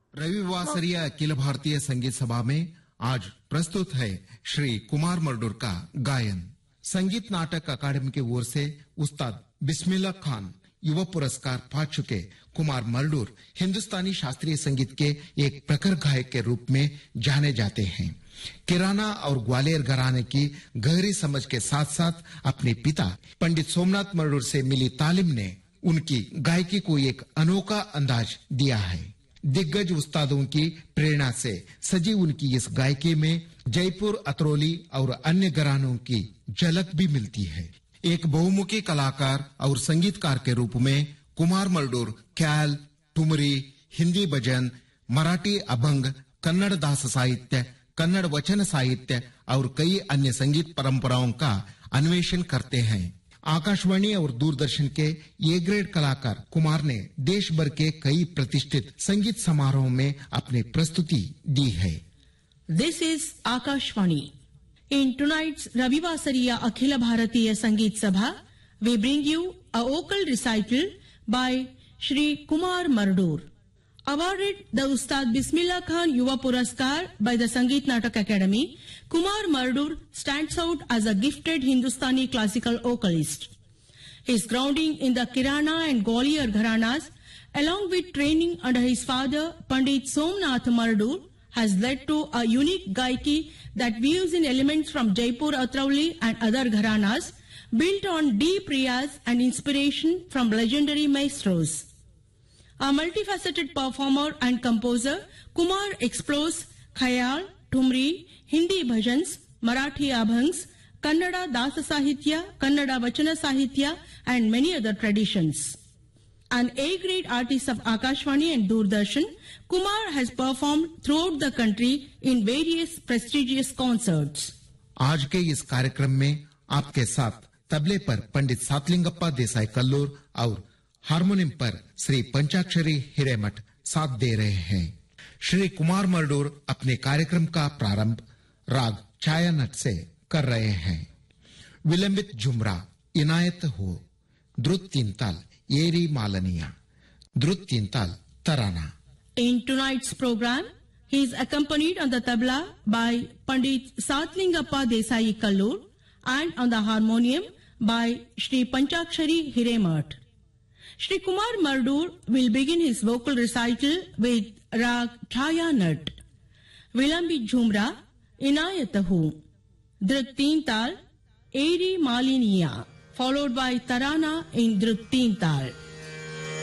रविवासरीय अखिल भारतीय संगीत सभा में आज प्रस्तुत है श्री कुमार मर्डूर का गायन। संगीत नाटक अकादमी की ओर से उस्ताद बिस्मिल्लाह खान युवा पुरस्कार पा चुके कुमार मर्डूर हिंदुस्तानी शास्त्रीय संगीत के एक प्रखर गायक के रूप में जाने जाते हैं। किराना और ग्वालियर घराने की गहरी समझ के साथ साथ अपने पिता पंडित सोमनाथ मर्डूर से मिली तालीम ने उनकी गायकी को एक अनोखा अंदाज दिया है। दिग्गज उस्तादों की प्रेरणा से सजी उनकी इस गायकी में जयपुर, अतरौली और अन्य घरानों की झलक भी मिलती है। एक बहुमुखी कलाकार और संगीतकार के रूप में कुमार मर्डूर ख्याल, ठुमरी, हिंदी भजन, मराठी अभंग, कन्नड़ दास साहित्य, कन्नड़ वचन साहित्य और कई अन्य संगीत परंपराओं का अन्वेषण करते हैं। आकाशवाणी और दूरदर्शन के ए ग्रेड कलाकार कुमार ने देश भर के कई प्रतिष्ठित संगीत समारोहों में अपनी प्रस्तुति दी है। This is Akashvani. In tonight's Ravivasariya Akhila Bharatiya Sangeet Sabha, we bring you a vocal recital by Shri Kumar Murdur. Awarded the Ustad Bismillah Khan Yuva Puraskar by the Sangeet Natak Academy, Kumar Murdur stands out as a gifted Hindustani classical vocalist. His grounding in the Kirana and Gwalior Gharanas, along with training under his father Pandit Somnath Murdur, has led to a unique gaiki that weaves in elements from Jaipur, Atrauli and other gharanas, built on deep riyaz and inspiration from legendary maestros. A multifaceted performer and composer, Kumar explores khayal, thumri, Hindi bhajans, Marathi abhangs, Kannada dasa sahitya, Kannada vachana sahitya and many other traditions. An A-grade artist of Akashvani and Doordarshan, Kumar has performed throughout the country in various prestigious concerts. आज के इस कार्यक्रम में आपके साथ तबले पर पंडित सातलिंगप्पा देसाई कल्लूर और हारमोनियम पर श्री पंचाक्षरी हिरेमठ साथ दे रहे हैं। श्री कुमार मर्डूर अपने कार्यक्रम का प्रारंभ राग छायानट से कर रहे हैं। विलंबित झुमरा इनायत हो, द्रुत तीन ताल येरी मालनिया, द्रुत तीन ताल तराना। In tonight's program, he is accompanied on the tabla by Pandit Satlingappa Desai Kallur and on the harmonium by Shri Panchakshari Hiremat. Shri Kumar Murdur will begin his vocal recital with Rag Chaya Nat, Vilambit Jhumra, Inayatahu, Dhrut Teen Tal, Eri Maliniya, followed by Tarana in Dhrut Teen Tal.